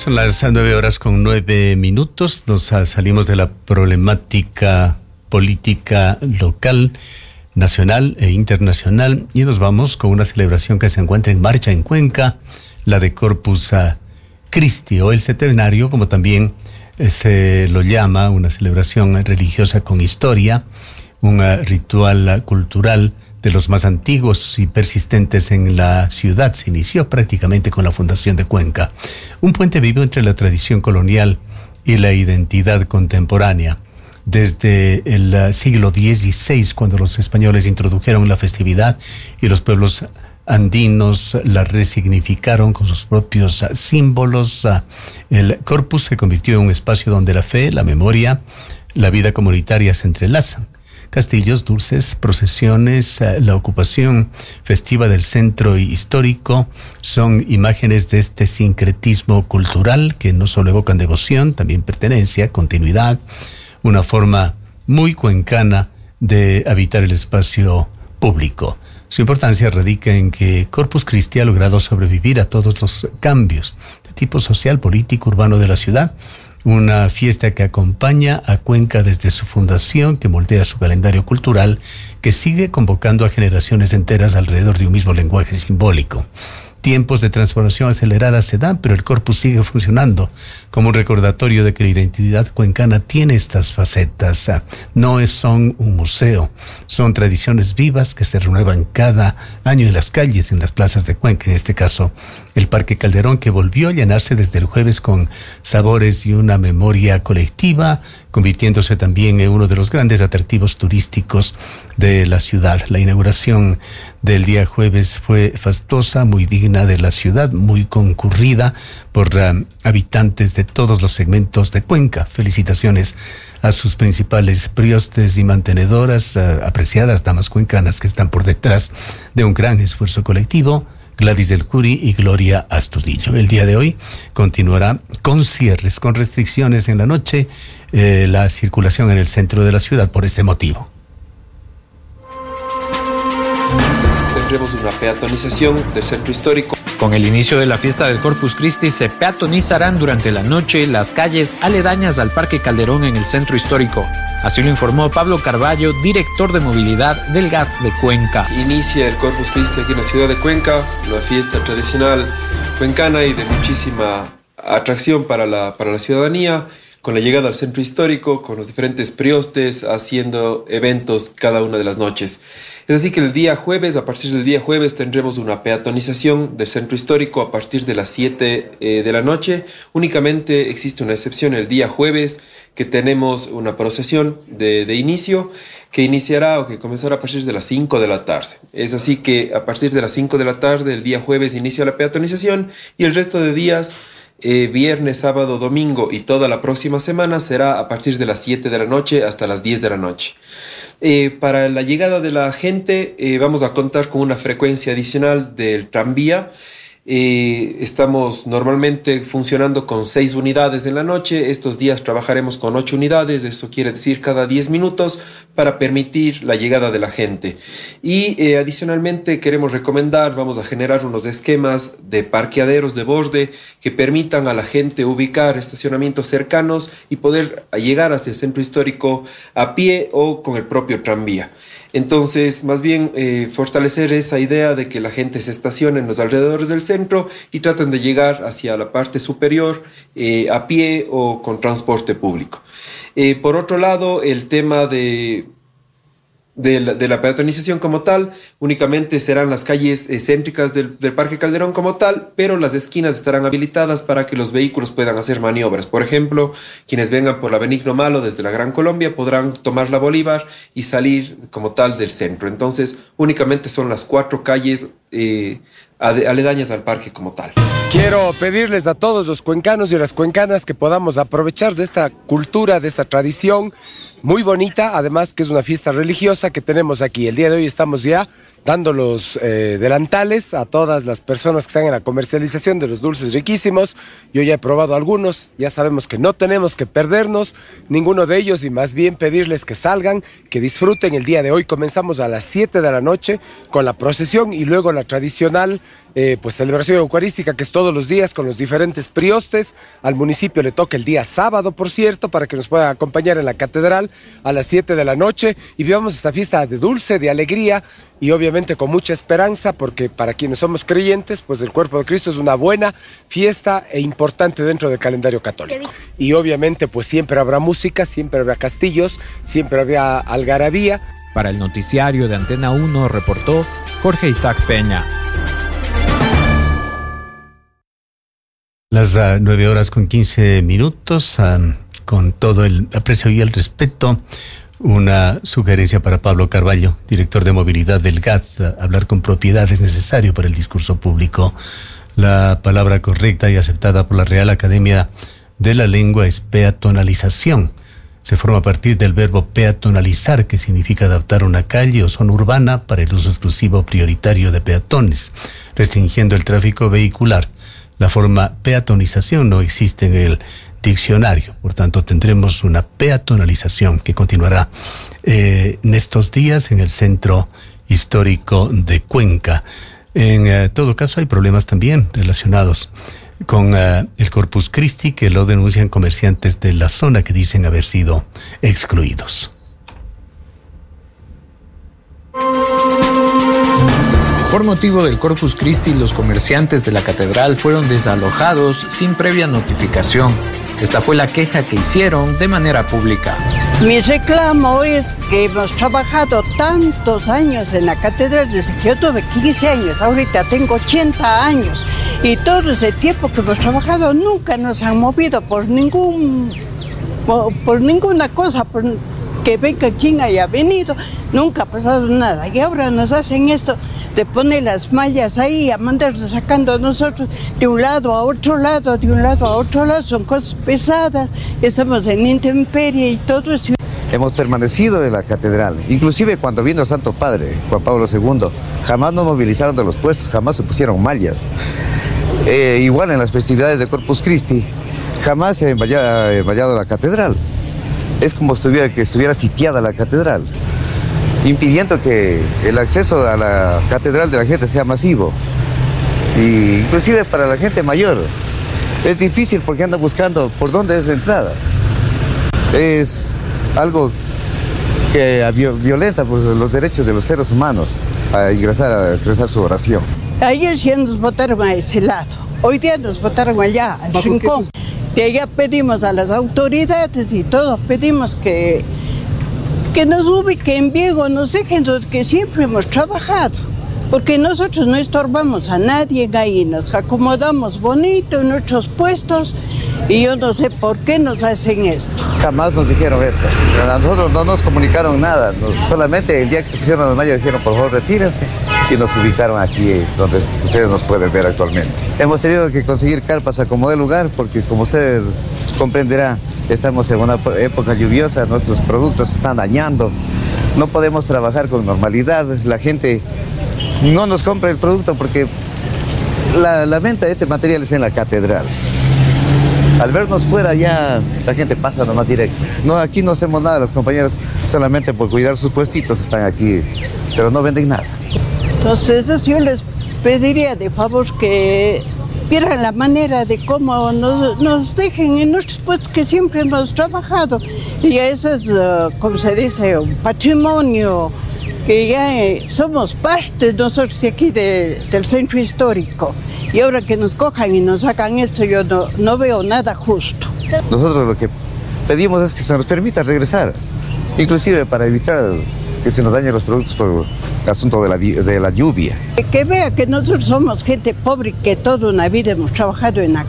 Son las 9:09. Nos salimos de la problemática política local, nacional e internacional y nos vamos con una celebración que se encuentra en marcha en Cuenca, la de Corpus Christi, o el centenario, como también se lo llama, una celebración religiosa con historia, un ritual cultural de los más antiguos y persistentes en la ciudad. Se inició prácticamente con la fundación de Cuenca, un puente vivo entre la tradición colonial y la identidad contemporánea. Desde el siglo XVI, cuando los españoles introdujeron la festividad y los pueblos andinos la resignificaron con sus propios símbolos, el Corpus se convirtió en un espacio donde la fe, la memoria, la vida comunitaria se entrelazan. Castillos, dulces, procesiones, la ocupación festiva del centro histórico son imágenes de este sincretismo cultural que no solo evocan devoción, también pertenencia, continuidad, una forma muy cuencana de habitar el espacio público. Su importancia radica en que Corpus Christi ha logrado sobrevivir a todos los cambios de tipo social, político, urbano de la ciudad. Una fiesta que acompaña a Cuenca desde su fundación, que moldea su calendario cultural, que sigue convocando a generaciones enteras alrededor de un mismo lenguaje simbólico. Tiempos de transformación acelerada se dan, pero el Corpus sigue funcionando como un recordatorio de que la identidad cuencana tiene estas facetas. No son un museo, son tradiciones vivas que se renuevan cada año en las calles, en las plazas de Cuenca, en este caso el Parque Calderón, que volvió a llenarse desde el jueves con sabores y una memoria colectiva, convirtiéndose también en uno de los grandes atractivos turísticos de la ciudad. La inauguración del día jueves fue fastuosa, muy digna de la ciudad, muy concurrida por habitantes de todos los segmentos de Cuenca. Felicitaciones a sus principales priostes y mantenedoras, apreciadas damas cuencanas que están por detrás de un gran esfuerzo colectivo, Gladys del Curi y Gloria Astudillo. El día de hoy continuará con cierres, con restricciones en la noche, la circulación en el centro de la ciudad por este motivo. Tendremos una peatonización del centro histórico. Con el inicio de la fiesta del Corpus Christi se peatonizarán durante la noche las calles aledañas al Parque Calderón en el centro histórico. Así lo informó Pablo Carballo, director de movilidad del GAT de Cuenca. Inicia el Corpus Christi aquí en la ciudad de Cuenca, una fiesta tradicional cuencana y de muchísima atracción para la ciudadanía, con la llegada al centro histórico, con los diferentes priostes haciendo eventos cada una de las noches. Es así que el día jueves, a partir del día jueves, tendremos una peatonización del centro histórico a partir de las 7 de la noche. Únicamente existe una excepción el día jueves, que tenemos una procesión de inicio que iniciará o que comenzará a partir de las 5 de la tarde. Es así que a partir de las 5 de la tarde, el día jueves, inicia la peatonización y el resto de días, viernes, sábado, domingo y toda la próxima semana será a partir de las 7 de la noche hasta las 10 de la noche. Para la llegada de la gente vamos a contar con una frecuencia adicional del tranvía. Estamos normalmente funcionando con 6 unidades en la noche. Estos días trabajaremos con 8 unidades, eso quiere decir cada 10 minutos para permitir la llegada de la gente. Y adicionalmente queremos recomendar, vamos a generar unos esquemas de parqueaderos de borde que permitan a la gente ubicar estacionamientos cercanos y poder llegar hacia el centro histórico a pie o con el propio tranvía. Entonces, más bien fortalecer esa idea de que la gente se estacione en los alrededores del centro y traten de llegar hacia la parte superior a pie o con transporte público. Por otro lado, el tema de la peatonización como tal, únicamente serán las calles céntricas del Parque Calderón como tal, pero las esquinas estarán habilitadas para que los vehículos puedan hacer maniobras. Por ejemplo, quienes vengan por la Benigno Malo desde la Gran Colombia podrán tomar la Bolívar y salir como tal del centro. Entonces, únicamente son las 4 calles aledañas al parque como tal. Quiero pedirles a todos los cuencanos y las cuencanas que podamos aprovechar de esta cultura, de esta tradición muy bonita, además que es una fiesta religiosa que tenemos aquí. El día de hoy estamos ya dando los delantales a todas las personas que están en la comercialización de los dulces riquísimos. Yo ya he probado algunos, ya sabemos que no tenemos que perdernos ninguno de ellos y más bien pedirles que salgan, que disfruten el día de hoy. Comenzamos a las 7 de la noche con la procesión y luego la tradicional celebración eucarística, que es todos los días con los diferentes priostes. Al municipio le toca el día sábado, por cierto, para que nos puedan acompañar en la catedral a las 7 de la noche y vivamos esta fiesta de dulce, de alegría y obviamente con mucha esperanza, porque para quienes somos creyentes, pues el cuerpo de Cristo es una buena fiesta e importante dentro del calendario católico. Y obviamente pues siempre habrá música, siempre habrá castillos, siempre habrá algarabía. Para el noticiario de Antena 1 reportó Jorge Isaac Peña. Las 9:15, con todo el aprecio y el respeto, una sugerencia para Pablo Carballo, director de movilidad del GAT. Hablar con propiedad es necesario para el discurso público. La palabra correcta y aceptada por la Real Academia de la Lengua es peatonalización. Se forma a partir del verbo peatonalizar, que significa adaptar una calle o zona urbana para el uso exclusivo prioritario de peatones, restringiendo el tráfico vehicular. La forma peatonización no existe en el diccionario, por tanto tendremos una peatonalización que continuará en estos días en el centro histórico de Cuenca. En todo caso hay problemas también relacionados con el Corpus Christi, que lo denuncian comerciantes de la zona que dicen haber sido excluidos. Por motivo del Corpus Christi, los comerciantes de la catedral fueron desalojados sin previa notificación. Esta fue la queja que hicieron de manera pública. Mi reclamo es que hemos trabajado tantos años en la catedral, desde que yo tuve 15 años, ahorita tengo 80 años, y todo ese tiempo que hemos trabajado nunca nos han movido por ninguna cosa, por que venga quien haya venido, nunca ha pasado nada. Y ahora nos hacen esto de poner las mallas ahí, a mandarnos sacando a nosotros de un lado a otro lado, de un lado a otro lado. Son cosas pesadas, estamos en intemperie y todo eso. Hemos permanecido en la catedral, inclusive cuando vino el Santo Padre, Juan Pablo II, jamás nos movilizaron de los puestos, jamás se pusieron mallas. Igual en las festividades de Corpus Christi, jamás se ha vallado la catedral. Es como que estuviera sitiada la catedral, impidiendo que el acceso a la catedral de la gente sea masivo. Y inclusive para la gente mayor es difícil porque anda buscando por dónde es la entrada. Es algo que violenta por los derechos de los seres humanos a ingresar a expresar su oración. Ayer sí nos botaron a ese lado, hoy día nos botaron allá, al rincón. De allá pedimos a las autoridades y todos pedimos que nos ubiquen bien o nos dejen lo que siempre hemos trabajado, porque nosotros no estorbamos a nadie ahí, nos acomodamos bonito en nuestros puestos y yo no sé por qué nos hacen esto. Jamás nos dijeron esto, a nosotros no nos comunicaron nada, solamente el día que se pusieron las mallas dijeron por favor retírense y nos ubicaron aquí donde ustedes nos pueden ver actualmente. Hemos tenido que conseguir carpas a como de lugar porque como usted comprenderá, estamos en una época lluviosa, nuestros productos se están dañando, no podemos trabajar con normalidad, la gente no nos compra el producto porque la venta de este material es en la catedral. Al vernos fuera ya la gente pasa nomás directo. No, aquí no hacemos nada, los compañeros solamente por cuidar sus puestitos están aquí, pero no venden nada. Entonces yo les pediría de favor que vieran la manera de cómo nos dejen en nuestros puestos que siempre hemos trabajado. Y eso es, como se dice, un patrimonio, que ya somos parte nosotros de aquí del centro histórico. Y ahora que nos cojan y nos hagan esto, yo no veo nada justo. Nosotros lo que pedimos es que se nos permita regresar, inclusive para evitar que se nos dañen los productos por el asunto de la lluvia. Que vea que nosotros somos gente pobre, que toda una vida hemos trabajado en la